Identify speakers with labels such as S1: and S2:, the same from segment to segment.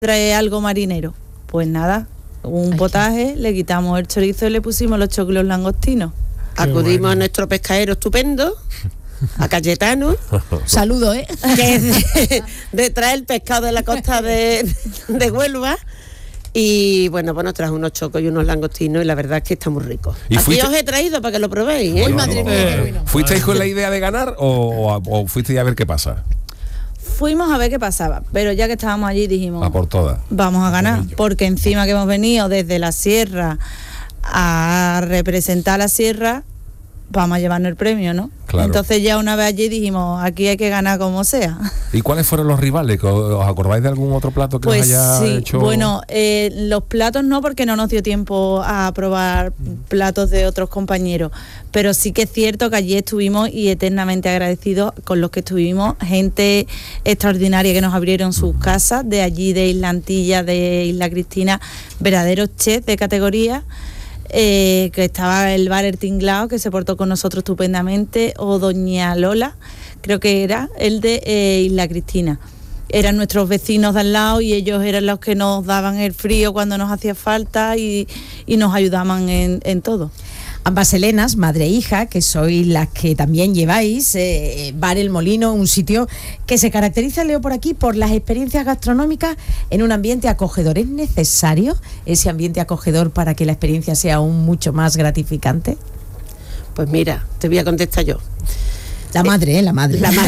S1: trae algo marinero. Pues nada, un potaje, le quitamos el chorizo y le pusimos los choclos langostinos.
S2: Acudimos a nuestro pescadero estupendo, a Cayetano.
S3: Saludo,
S2: que es de traer el pescado de la costa de Huelva. Y bueno, pues nos trajo unos chocos y unos langostinos y la verdad es que está muy rico.
S4: ¿Y
S2: aquí os he traído para que lo probéis, ¿eh?
S3: Madre mía,
S4: ¿Fuisteis con la idea de ganar o fuisteis a ver qué pasa?
S1: Fuimos a ver qué pasaba, pero ya que estábamos allí dijimos,
S4: A por todas.
S1: vamos a ganar, porque encima que hemos venido desde la sierra a representar la sierra, vamos a llevarnos el premio, ¿no?
S4: Claro.
S1: Entonces ya una vez allí dijimos, aquí hay que ganar como sea.
S4: ¿Y cuáles fueron los rivales? ¿Os acordáis de algún otro plato que
S1: Pues
S4: os haya
S1: sí,
S4: hecho?
S1: bueno, los platos no, porque no nos dio tiempo a probar platos de otros compañeros, pero sí que es cierto que allí estuvimos y eternamente agradecidos con los que estuvimos, gente extraordinaria que nos abrieron sus casas, de allí de Isla Antilla, de Isla Cristina, verdaderos chefs de categoría. Que estaba el bar El Tinglao, que se portó con nosotros estupendamente, o Doña Lola, creo que era el de Isla Cristina. Eran nuestros vecinos de al lado y ellos eran los que nos daban el frío cuando nos hacía falta y nos ayudaban en todo.
S3: Ambas Helenas, madre e hija, que sois las que también lleváis Bar El Molino, un sitio que se caracteriza, leo por aquí, por las experiencias gastronómicas en un ambiente acogedor. ¿Es necesario ese ambiente acogedor para que la experiencia sea aún mucho más gratificante?
S2: Pues mira, te voy a contestar yo.
S3: La madre.
S2: La madre.
S3: La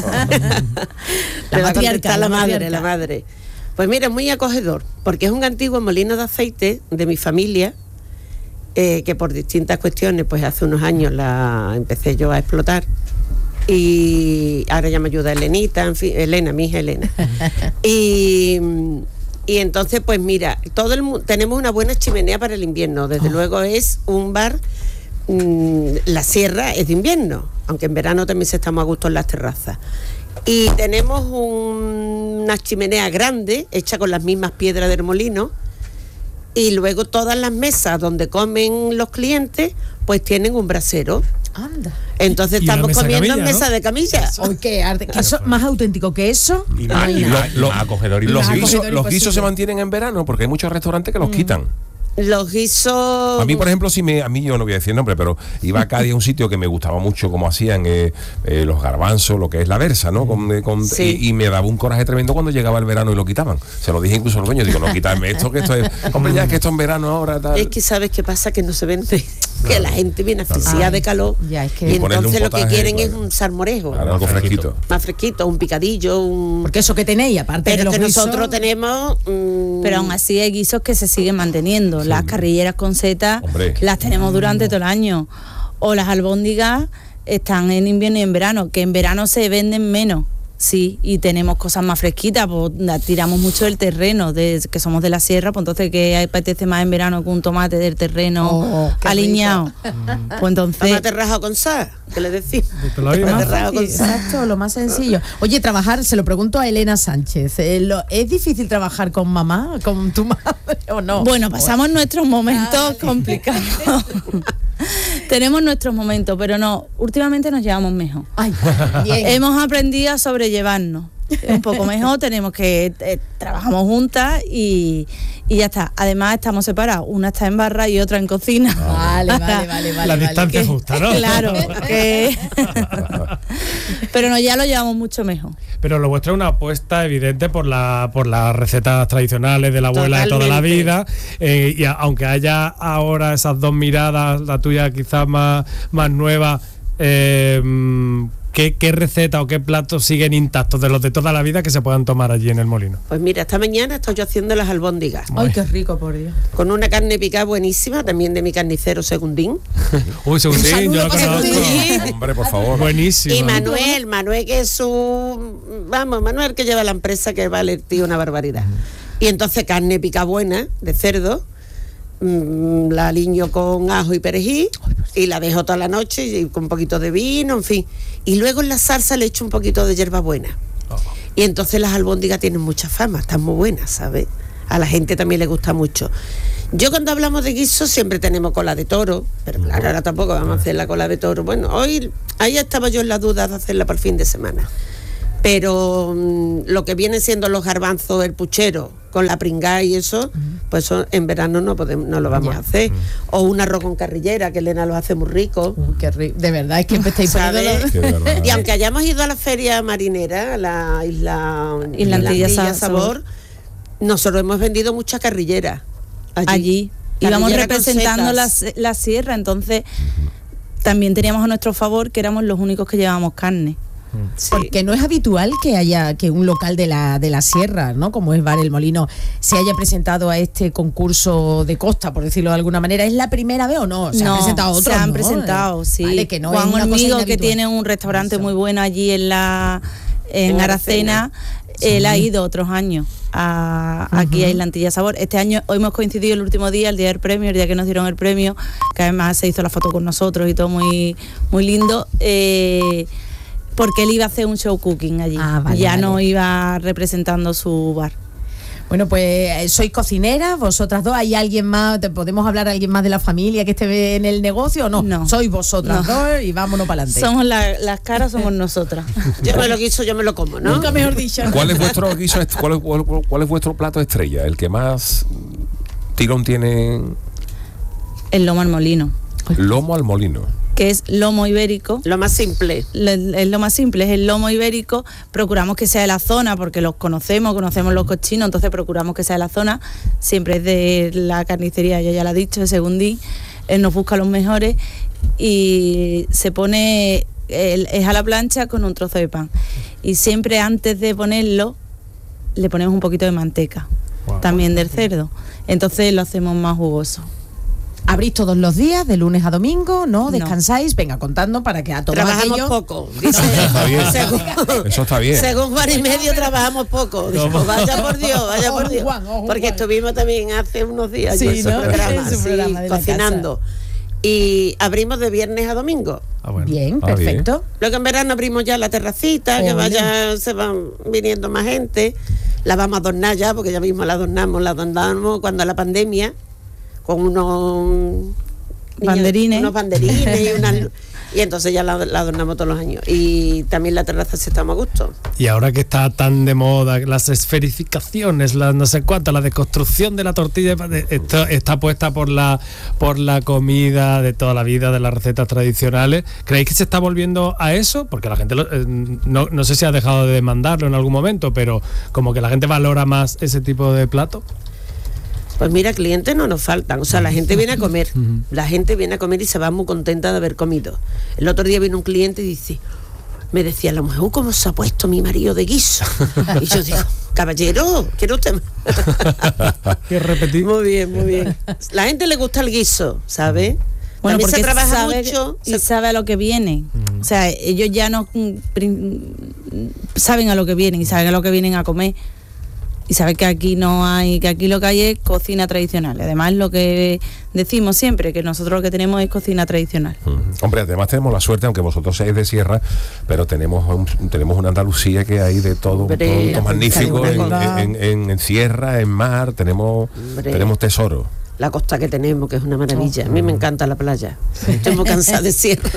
S2: matriarca, la
S3: matriarca.
S2: madre. Pues mira, muy acogedor, porque es un antiguo molino de aceite de mi familia, que por distintas cuestiones, pues hace unos años la empecé yo a explotar y ahora ya me ayuda Elenita, en fin, Elena, mi hija Elena. y entonces, pues mira, tenemos una buena chimenea para el invierno, desde luego es un bar, la sierra es de invierno, aunque en verano también se estamos a gusto en las terrazas. Y tenemos una chimenea grande, hecha con las mismas piedras del molino, y luego todas las mesas donde comen los clientes pues tienen un brasero.
S3: Anda.
S2: Entonces estamos comiendo en mesa de camilla.
S3: Oye, ¿qué eso más auténtico que eso?
S4: Y
S5: más acogedor.
S4: los guisos se mantienen en verano porque hay muchos restaurantes que los quitan.
S2: Los guisos...
S4: A mí, por ejemplo, a mí yo no voy a decir nombre, pero iba a Cádiz a un sitio que me gustaba mucho como hacían los garbanzos, lo que es la versa, ¿no?
S2: Sí.
S4: Y me daba un coraje tremendo cuando llegaba el verano y lo quitaban. Se lo dije incluso a los dueños, digo, no, quítame esto, que esto es... Hombre, ya es que esto en verano ahora tal...
S2: Es que ¿sabes qué pasa? Que no se vende, que la gente viene asfixiada de calor,
S3: ya, es que...
S2: y entonces lo
S4: potaje,
S2: que quieren
S4: claro,
S2: es un salmorejo.
S4: Claro, algo fresquito.
S2: Más fresquito, un picadillo,
S3: Porque eso que tenéis, aparte
S2: pero
S3: de los
S2: que
S3: guisos...
S2: nosotros tenemos...
S1: Pero aún así hay guisos que se siguen manteniendo. Las carrilleras con seta,
S4: Hombre,
S1: las tenemos durante todo el año. O las albóndigas están en invierno y en verano, que en verano se venden menos. Sí, y tenemos cosas más fresquitas, pues tiramos mucho del terreno, que somos de la sierra, pues entonces que apetece más en verano que un tomate del terreno aliñado. Pues entonces...
S2: Tomate rajado con sal, ¿qué le decís?
S3: Exacto, lo más sencillo. Oye, trabajar, se lo pregunto a Elena Sánchez, ¿es difícil trabajar con mamá, con tu madre o no?
S1: Bueno, pasamos nuestros momentos complicados. Tenemos nuestros momentos, pero no, últimamente nos llevamos mejor.
S3: Ay, bien.
S1: Hemos aprendido a sobrellevarnos un poco mejor, tenemos que trabajamos juntas y ya está. Además estamos separados, una está en barra y otra en cocina.
S3: Vale.
S5: La distancia justa, ¿no?
S1: Claro, pero ya lo llevamos mucho mejor.
S5: Pero lo vuestro es una apuesta evidente por las recetas tradicionales de la abuela. Totalmente. De toda la vida, y aunque haya ahora esas dos miradas, la tuya quizás más nueva, ¿qué receta o qué platos siguen intactos de los de toda la vida que se puedan tomar allí en el molino?
S2: Pues mira, esta mañana estoy yo haciendo las albóndigas.
S3: Ay, qué rico, por Dios.
S2: Con una carne picada buenísima, también de mi carnicero Segundín.
S5: Uy, Segundín, yo lo conozco.
S4: Hombre, por favor.
S5: Buenísimo.
S2: Y Manuel que es Manuel que lleva la empresa, que vale, tío, una barbaridad. Y entonces carne picada buena, de cerdo, la aliño con ajo y perejil y la dejo toda la noche y con un poquito de vino, en fin. Y luego en la salsa le echo un poquito de hierbabuena. Y entonces las albóndigas tienen mucha fama, están muy buenas, ¿sabes? A la gente también le gusta mucho. Yo cuando hablamos de guiso siempre tenemos cola de toro, pero claro, ahora tampoco vamos a hacer la cola de toro. Bueno, ahí estaba yo en la duda de hacerla para el fin de semana. Pero lo que viene siendo los garbanzos, el puchero, con la pringá y eso, pues eso en verano no lo vamos a hacer. O un arroz con carrillera, que Elena lo hace muy rico.
S3: Qué rico. De verdad, es que me estáis poniendo...
S2: Y aunque hayamos ido a la feria marinera, a la isla
S1: Antilla
S2: Sabor, nosotros hemos vendido mucha carrillera
S1: allí. Íbamos representando la sierra, entonces también teníamos a nuestro favor que éramos los únicos que llevábamos carne.
S3: Sí. Porque no es habitual que un local de la sierra, ¿no?, como es Bar El Molino, se haya presentado a este concurso de costa, por decirlo de alguna manera. ¿Es la primera vez o no? ¿Se han presentado otros?
S1: Se han presentado, sí.
S3: Vale, que no
S1: Juan
S3: es
S1: Hormigo, que tiene un restaurante muy bueno allí en Aracena, él ha ido otros años aquí a Isla Antilla Sabor. Este año, hoy hemos coincidido el último día, el día del premio, el día que nos dieron el premio, que además se hizo la foto con nosotros y todo muy, muy lindo. Porque él iba a hacer un show cooking allí. No iba representando su bar.
S3: Bueno, pues sois cocineras, vosotras dos. ¿Hay alguien más? ¿Podemos hablar a alguien más de la familia que esté en el negocio o no?
S1: No.
S3: Sois vosotras dos y vámonos para adelante.
S1: Somos las caras, somos nosotras.
S2: Yo me lo guiso, yo me lo como, ¿no?
S3: Nunca mejor dicho.
S4: ¿Cuál es vuestro guiso? ¿Cuál es vuestro plato estrella? El que más tirón tiene.
S1: El lomo al molino.
S4: Lomo al molino.
S1: Que es lomo ibérico.
S2: Lo más simple.
S1: Es lo más simple, es el lomo ibérico. Procuramos que sea de la zona porque los conocemos los cochinos, entonces procuramos que sea de la zona. Siempre es de la carnicería, ella ya lo ha dicho, de Segundí. Él nos busca los mejores y se pone, es a la plancha con un trozo de pan. Y siempre antes de ponerlo, le ponemos un poquito de manteca, también del cerdo. Entonces lo hacemos más jugoso.
S3: ¿Abrís todos los días, de lunes a domingo? ¿No? ¿Descansáis? Venga, contando para que a todos
S2: trabajamos
S3: aquellos...
S2: poco.
S4: Está bien. Eso está bien.
S2: Según Juan y medio trabajamos poco. Dijo, vaya por Dios. Porque estuvimos también hace unos días en su programa, cocinando. Y abrimos de viernes a domingo.
S3: Bien, perfecto.
S4: Bien.
S2: Luego en verano abrimos ya la terracita, que se van viniendo más gente. La vamos a adornar ya, porque ya mismo la adornamos cuando la pandemia, con unos banderines y entonces ya la adornamos todos los años. Y también la terraza se está muy a gusto.
S5: Y ahora que está tan de moda las esferificaciones, las no sé cuántas, la deconstrucción de la tortilla, está puesta por la comida de toda la vida, de las recetas tradicionales. ¿Creéis que se está volviendo a eso? Porque la gente no sé si ha dejado de demandarlo en algún momento, pero como que la gente valora más ese tipo de plato.
S2: Pues mira, clientes no nos faltan, o sea, la gente viene a comer, y se va muy contenta de haber comido. El otro día vino un cliente y me decía la mujer, ¿cómo se ha puesto mi marido de guiso? Y yo digo, caballero, ¿quiere usted más?
S5: ¿Quieres repetir?
S2: Muy bien. La gente le gusta el guiso, ¿sabe?
S1: Bueno,
S2: también
S1: porque
S2: se trabaja mucho
S1: y sabe a lo que viene. O sea, ellos ya no saben a lo que vienen y saben a lo que vienen a comer. Y sabe que aquí aquí lo que hay es cocina tradicional. Además, lo que decimos siempre, que nosotros lo que tenemos es cocina tradicional.
S4: Hombre, además tenemos la suerte, aunque vosotros seáis de sierra, pero tenemos una Andalucía que hay de todo, un producto magnífico en sierra, en mar, tenemos tesoro.
S2: La costa que tenemos, que es una maravilla. A mí me encanta la playa. Estoy muy cansada de sierra.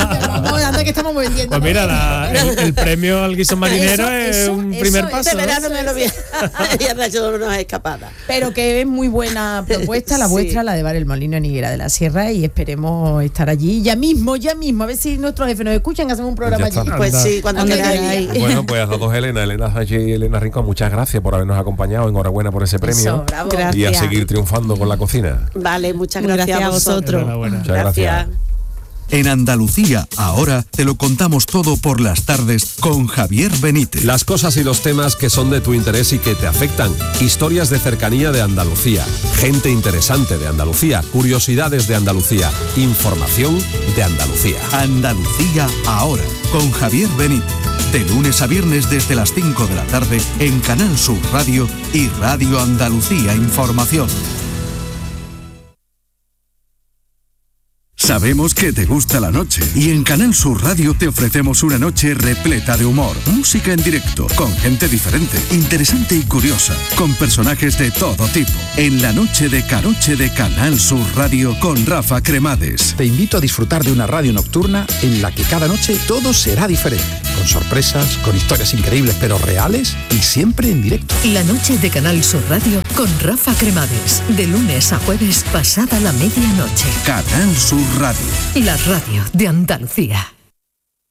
S5: Pues mira, el premio al guiso marinero es un primer paso.
S2: Este verano me lo vi. Y ahora yo no es escapada.
S3: Pero que es muy buena propuesta la vuestra, la de Bar El Molino en Higuera de la Sierra, y esperemos estar allí ya mismo. A ver si nuestros jefes nos escuchan, hacemos un programa allí.
S2: Pues sí, cuando queráis.
S4: Bueno, pues a las dos Elena Sánchez y Elena Rincón, muchas gracias por habernos acompañado. Enhorabuena por ese premio. Y a seguir triunfando con la cocina.
S2: Vale, muchas gracias a vosotros.
S4: Muchas gracias.
S6: En Andalucía, ahora te lo contamos todo por las tardes con Javier Benítez.
S7: Las cosas y los temas que son de tu interés y que te afectan. Historias de cercanía de Andalucía. Gente interesante de Andalucía. Curiosidades de Andalucía. Información de Andalucía.
S6: Andalucía ahora, con Javier Benítez. De lunes a viernes desde las 5 de la tarde en Canal Sur Radio y Radio Andalucía Información. Sabemos que te gusta la noche y en Canal Sur Radio te ofrecemos una noche repleta de humor, música en directo, con gente diferente, interesante y curiosa, con personajes de todo tipo. En la noche de Canoche de Canal Sur Radio con Rafa Cremades.
S8: Te invito a disfrutar de una radio nocturna en la que cada noche todo será diferente. con sorpresas, con historias increíbles pero reales y siempre en directo.
S9: La noche de Canal Sur Radio con Rafa Cremades, de lunes a jueves pasada la medianoche.
S6: Canal Sur Radio.
S9: La radio de Andalucía.